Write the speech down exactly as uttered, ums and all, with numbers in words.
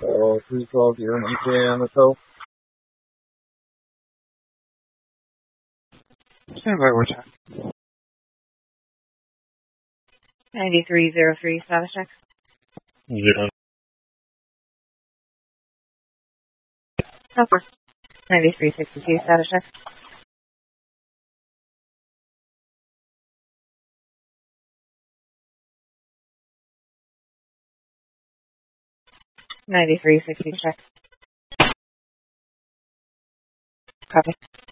So three twelve here and M J on the tow. Stand by, we're check. ninety-three oh three, status check. Zero. Over. ninety-three sixty-two, status check. ninety-three sixty check. Copy.